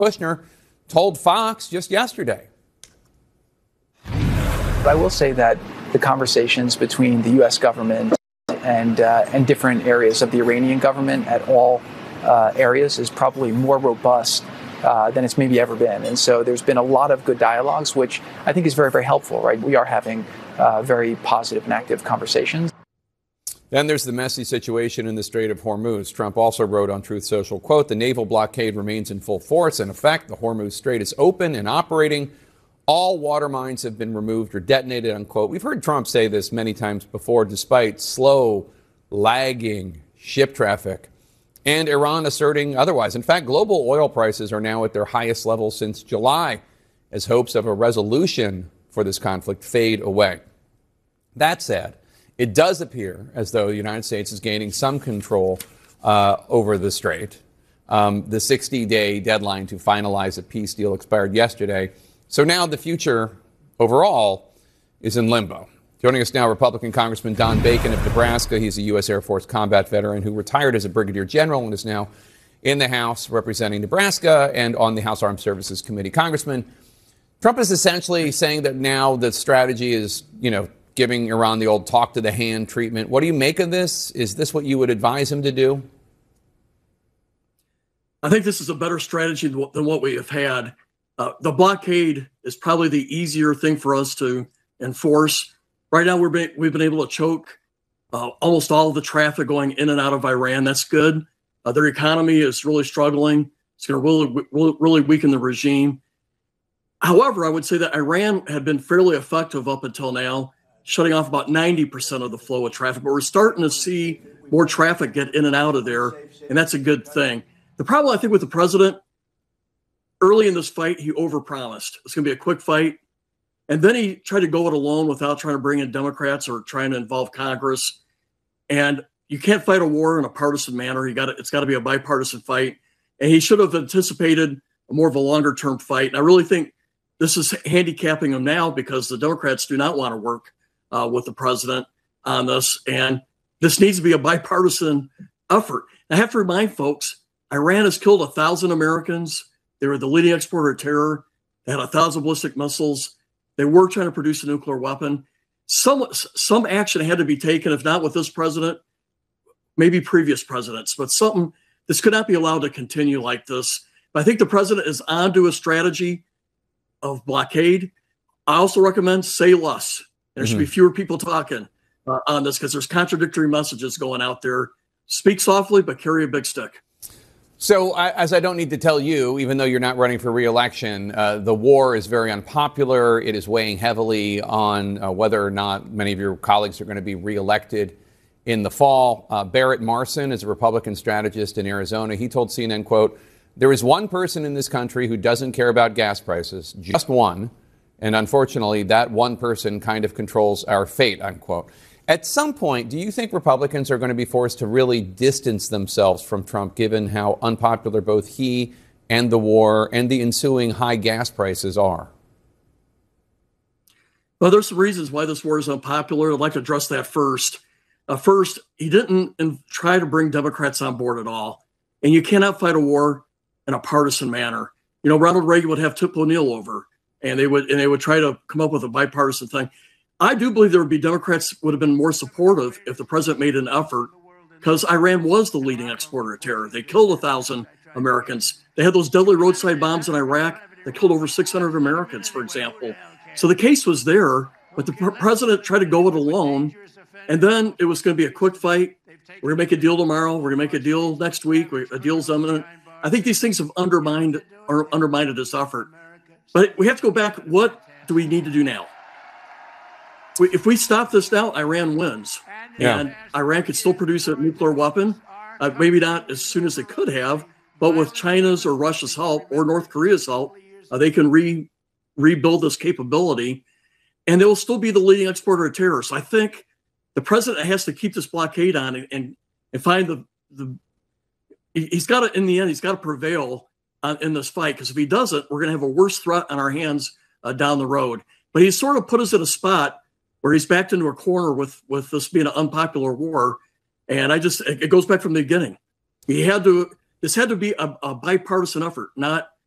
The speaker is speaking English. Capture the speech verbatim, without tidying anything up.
Kushner told Fox just yesterday. But I will say that the conversations between the U S government and uh, and different areas of the Iranian government at all uh, areas is probably more robust uh, than it's maybe ever been. And so there's been a lot of good dialogues, which I think is very, very helpful, right? We are having uh, very positive and active conversations. Then there's the messy situation in the Strait of Hormuz. Trump also wrote on Truth Social, quote, the naval blockade remains in full force. In effect, the Hormuz Strait is open and operating. All water mines have been removed or detonated, unquote. We've heard Trump say this many times before, despite slow, lagging ship traffic and Iran asserting otherwise. In fact, global oil prices are now at their highest level since July as hopes of a resolution for this conflict fade away. That said, it does appear as though the United States is gaining some control uh, over the strait. Um, the sixty-day deadline to finalize a peace deal expired yesterday. So now the future overall is in limbo. Joining us now, Republican Congressman Don Bacon of Nebraska. He's a U S Air Force combat veteran who retired as a brigadier general and is now in the House representing Nebraska and on the House Armed Services Committee. Congressman, Trump is essentially saying that now the strategy is, you know, giving Iran the old talk to the hand treatment. What do you make of this? Is this what you would advise him to do? I think this is a better strategy than what we have had. Uh, the blockade is probably the easier thing for us to enforce. Right now, we're be- we've been able to choke uh, almost all of the traffic going in and out of Iran. That's good. Uh, their economy is really struggling. It's going to really, really, really weaken the regime. However, I would say that Iran had been fairly effective up until now, shutting off about ninety percent of the flow of traffic. But we're starting to see more traffic get in and out of there, and that's a good thing. The problem, I think, with the president, early in this fight, he overpromised. It's going to be a quick fight. And then he tried to go it alone without trying to bring in Democrats or trying to involve Congress. And you can't fight a war in a partisan manner. You got to, it's got to be a bipartisan fight. And he should have anticipated more of a longer-term fight. And I really think this is handicapping him now because the Democrats do not want to work uh, with the president on this. And this needs to be a bipartisan effort. And I have to remind folks, Iran has killed a thousand Americans. They were the leading exporter of terror. They had a thousand ballistic missiles. They were trying to produce a nuclear weapon. Some, some action had to be taken, if not with this president, maybe previous presidents. But something, this could not be allowed to continue like this. But I think the president is onto a strategy of blockade. I also recommend say less. There mm-hmm. should be fewer people talking uh, on this because there's contradictory messages going out there. Speak softly, but carry a big stick. So, I, as I don't need to tell you, even though you're not running for re-election, uh, the war is very unpopular. It is weighing heavily on uh, whether or not many of your colleagues are going to be re-elected in the fall. Uh, Barrett Marson is a Republican strategist in Arizona. He told C N N, quote, there is one person in this country who doesn't care about gas prices, just one. And unfortunately, that one person kind of controls our fate, unquote. At some point, do you think Republicans are going to be forced to really distance themselves from Trump, given how unpopular both he and the war and the ensuing high gas prices are? Well, there's some reasons why this war is unpopular. I'd like to address that first. Uh, first, he didn't in, try to bring Democrats on board at all. And you cannot fight a war in a partisan manner. You know, Ronald Reagan would have Tip O'Neill over, and they would and they would try to come up with a bipartisan thing. I do believe there would be Democrats would have been more supportive if the president made an effort, because Iran was the leading exporter of terror. They killed a thousand Americans. They had those deadly roadside bombs in Iraq that killed over six hundred Americans, for example. So the case was there, but the president tried to go it alone. And then it was going to be a quick fight. We're going to make a deal tomorrow. We're going to make a deal next week. A deal's imminent. I think these things have undermined or undermined this effort. But we have to go back. What do we need to do now? If we stop this now, Iran wins. Yeah. And Iran could still produce a nuclear weapon. Uh, maybe not as soon as it could have, but with China's or Russia's help or North Korea's help, uh, they can re rebuild this capability. And they will still be the leading exporter of terror. So I think the president has to keep this blockade on and, and, and find the, the he's got to, in the end, he's got to prevail on, in this fight. Because if he doesn't, we're going to have a worse threat on our hands uh, down the road. But he's sort of put us in a spot where he's backed into a corner with, with this being an unpopular war. And I just, it goes back from the beginning. He had to, this had to be a, a bipartisan effort, not